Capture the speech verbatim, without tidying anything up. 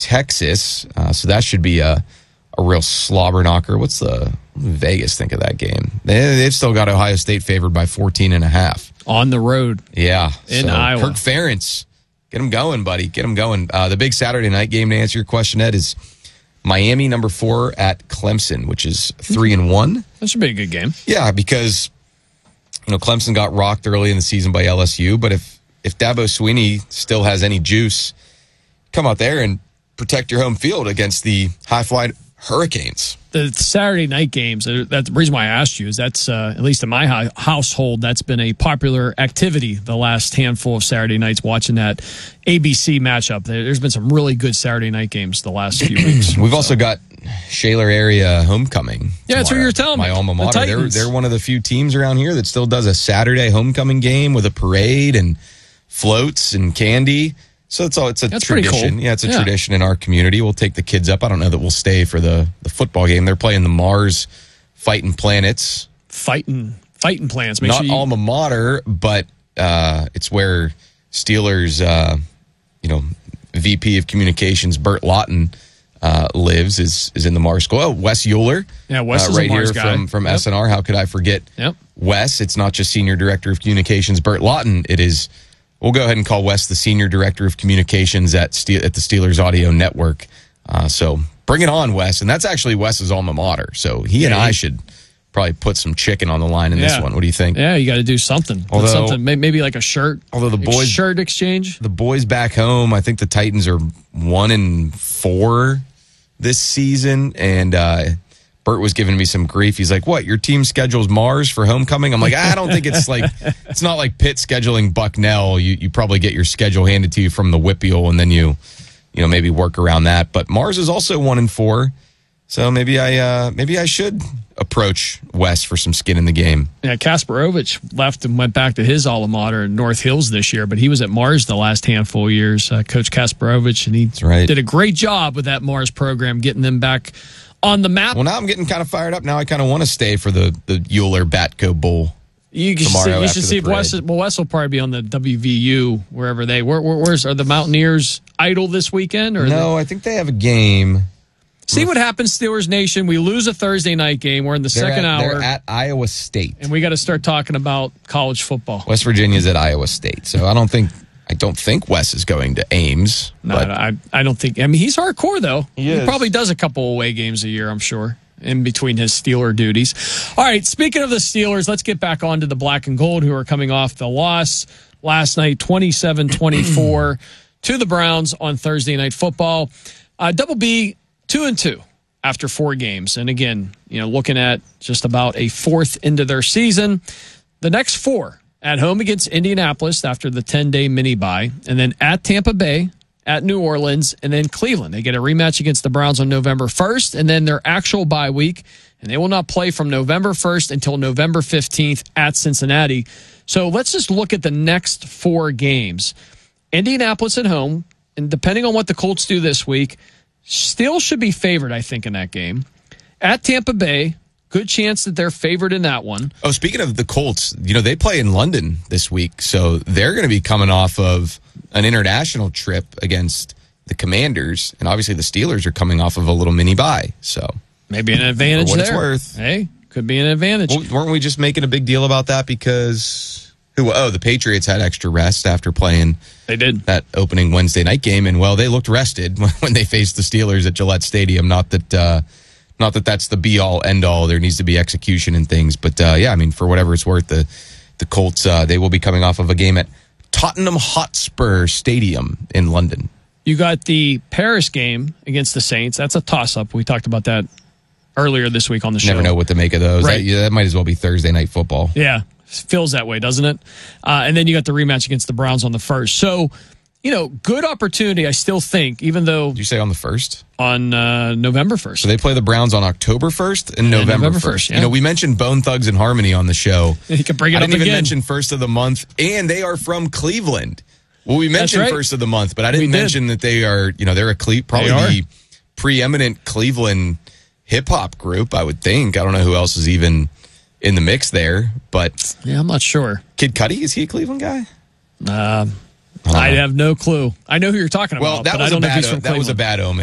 Texas. Uh, so that should be a, a real slobber knocker. What's the Vegas think of that game? They, they've still got Ohio State favored by fourteen and a half. On the road. Yeah. In so Iowa. Kirk Ferentz. Get them going, buddy. Get them going. Uh, the big Saturday night game, to answer your question, Ed, is Miami number four at Clemson, which is three and one. That should be a good game. Yeah, because you know Clemson got rocked early in the season by L S U, but if if Dabo Swinney still has any juice, come out there and protect your home field against the high-flying Hurricanes. The Saturday night games, that's the reason why I asked you, is that's, uh, at least in my household, that's been a popular activity the last handful of Saturday nights, watching that A B C matchup. There's been some really good Saturday night games the last few weeks. We've so. also got Shaler area homecoming. Yeah, that's what you're telling my me. My alma The mater. They're, they're one of the few teams around here that still does a Saturday homecoming game with a parade and floats and candy. So it's all it's a That's tradition. cool. Yeah, it's a yeah. tradition in our community. We'll take the kids up. I don't know that we'll stay for the, the football game. They're playing the Mars Fighting Planets. Fighting fighting plans. Make Not sure you, alma mater, but uh, it's where Steelers, uh, you know, V P of Communications Bert Lawton uh, lives. Is is in the Mars school. Oh, Wes Euler. Yeah, Wes uh, is right a Mars here guy. from from Yep. S N R. How could I forget? Yep. Wes. It's not just Senior Director of Communications Bert Lawton. It is. We'll go ahead and call Wes the Senior Director of Communications at Ste- at the Steelers Audio Network. Uh, so bring it on, Wes. And that's actually Wes's alma mater. So he and Yeah, I he- should probably put some chicken on the line in Yeah. this one. What do you think? Yeah, you got to do something. Put Although- something, may- maybe like a shirt. Although the boys, shirt exchange. the boys back home, I think the Titans are one and four this season, and uh, Bert was giving me some grief. He's like, "What? Your team schedules Mars for homecoming?" I'm like, "I don't think it's like it's not like Pitt scheduling Bucknell. You you probably get your schedule handed to you from the Whippeal, and then you you know maybe work around that. But Mars is also one and four, so maybe I uh, maybe I should approach West for some skin in the game." Yeah, Kasparovich left and went back to his alma mater in North Hills this year, but he was at Mars the last handful of years, uh, Coach Kasparovich, and he right. did a great job with that Mars program, getting them back on the map. Well, now I'm getting kind of fired up. Now I kind of want to stay for the the Euler Batco Bowl. You should tomorrow see, you after should the see if parade. Wes, is- well, Wes will probably be on the W V U, wherever they, where, where, where's, are the Mountaineers idle this weekend? Or No, I think they have a game. See what happens, Steelers Nation. We lose a Thursday night game. We're in the They're second at, hour. They're at Iowa State. And we got to start talking about college football. West Virginia's at Iowa State. So I don't think I don't think Wes is going to Ames. No, but I, I don't think. I mean, he's hardcore, though. He is. probably does a couple away games a year, I'm sure, in between his Steeler duties. All right, speaking of the Steelers, let's get back on to the black and gold, who are coming off the loss last night, twenty-seven twenty-four to the Browns on Thursday Night Football. Uh, Double B, two and two after four games. And again, you know, looking at just about a fourth into their season. The next four at home against Indianapolis after the ten-day mini-bye, and then at Tampa Bay, at New Orleans, and then Cleveland. They get a rematch against the Browns on November first, and then their actual bye week, and they will not play from November first until November fifteenth at Cincinnati. So let's just look at the next four games. Indianapolis at home, and depending on what the Colts do this week, still should be favored, I think, in that game. At Tampa Bay, good chance that they're favored in that one. oh, speaking of the Colts, you know they play in London this week, so they're going to be coming off of an international trip against the Commanders, and obviously the Steelers are coming off of a little mini bye. So Maybe an advantage For what it's there. worth. Hey, could be an advantage. well, weren't we just making a big deal about that because who? Oh, the Patriots had extra rest after playing They did. that opening Wednesday night game, and well, they looked rested when they faced the Steelers at Gillette Stadium. Not that, uh, not that that's the be all end all. There needs to be execution and things, but uh, yeah, I mean, for whatever it's worth, the the Colts uh, they will be coming off of a game at Tottenham Hotspur Stadium in London. You got the Paris game against the Saints. That's a toss-up. We talked about that earlier this week on the show. Never know what to make of those. Right. That, yeah, that might as well be Thursday night football. Yeah, feels that way, doesn't it? Uh, and then you got the rematch against the Browns on the first. So, you know, good opportunity, I still think, even though Did you say on the first? on uh, November first. So they play the Browns on October first and Yeah, November, November first. first, yeah. You know, we mentioned Bone Thugs and Harmony on the show. You can bring it I up didn't even again. mention first of the month, and they are from Cleveland. Well, we mentioned right. first of the month, but I didn't We did. mention that they are, you know, they're a Cle- probably They are. the preeminent Cleveland hip hop group, I would think. I don't know who else is even in the mix there, but Yeah, I'm not sure. Kid Cudi, is he a Cleveland guy? Uh, I have no clue. I know who you're talking about, Well, that but I was a don't know if bad he's from that was a Cleveland. bad omen.